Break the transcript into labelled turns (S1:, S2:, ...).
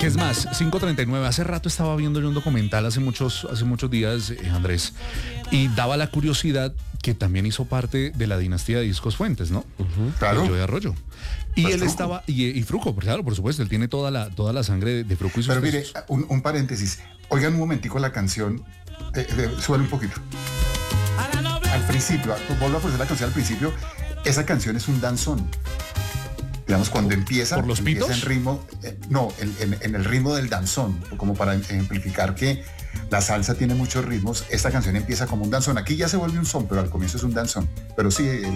S1: Es más, 5:39, hace rato estaba viendo yo un documental hace muchos días, Andrés, y daba la curiosidad que también hizo parte de la dinastía de Discos Fuentes, ¿no?
S2: Claro.
S1: El Joey Arroyo. Y
S2: Pues
S1: él
S2: Fruco.
S1: estaba, y Fruco, claro, por supuesto, él tiene toda la sangre de Fruco y sus
S2: Pero mire,
S1: besos.
S2: un paréntesis. Oigan un momentico la canción. Suena un poquito. Al principio, vuelvo a poner la canción al principio. Esa canción es un danzón. Digamos, cuando empieza,
S1: ¿Por los
S2: empieza
S1: pitos?
S2: en ritmo, no, en el ritmo del danzón, como para ejemplificar que la salsa tiene muchos ritmos. Esta canción empieza como un danzón. Aquí ya se vuelve un son, pero al comienzo es un danzón. Pero sí,